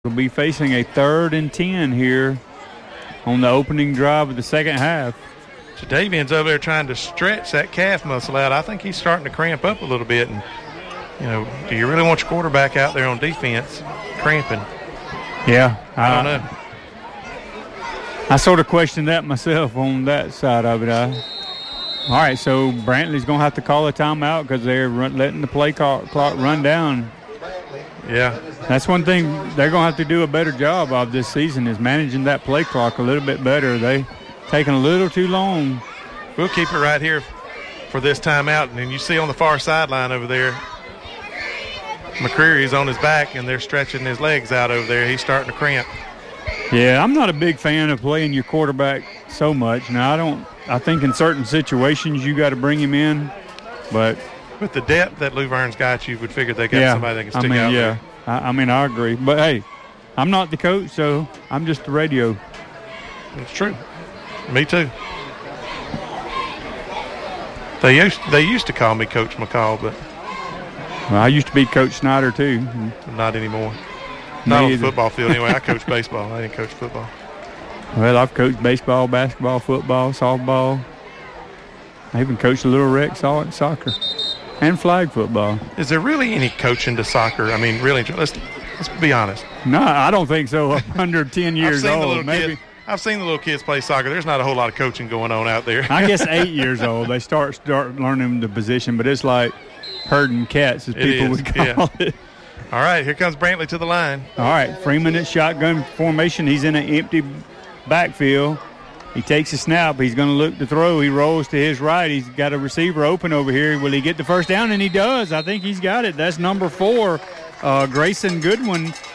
will be facing a 3rd and 10 here on the opening drive of the second half. Jadavian's over there trying to stretch that calf muscle out. I think he's starting to cramp up a little bit. And, do you really want your quarterback out there on defense cramping? Yeah. I don't know. I sort of questioned that myself on that side of it. All right, so Brantley's going to have to call a timeout because they're letting the play clock run down. Yeah. That's one thing they're going to have to do a better job of this season is managing that play clock a little bit better. They taking a little too long. We'll keep it right here for this timeout. And then you see on the far sideline over there, McCreary's on his back, and they're stretching his legs out over there. He's starting to cramp. Yeah, I'm not a big fan of playing your quarterback so much. Now, I think in certain situations you got to bring him in, but with the depth that Luverne's got, you would figure they got somebody that can stick out there. I agree. But, hey, I'm not the coach, so I'm just the radio. It's true. Me too. They used to call me Coach McCall, but I used to be Coach Snyder too. Not anymore. Not on the football field anyway. I coach baseball. I didn't coach football. Well, I've coached baseball, basketball, football, softball. I even coached a little rec soccer and flag football. Is there really any coaching to soccer? I mean, really, let's be honest. No, I don't think so. Under 10 years old, maybe. I've seen the little kids play soccer. There's not a whole lot of coaching going on out there. I guess 8 years old, they start learning the position, but it's like herding cats, as people would call it. All right, here comes Brantley to the line. All right, Freeman at shotgun formation. He's in an empty backfield. He takes a snap. He's going to look to throw. He rolls to his right. He's got a receiver open over here. Will he get the first down? And he does. I think he's got it. That's number 4, Grayson Goodwin.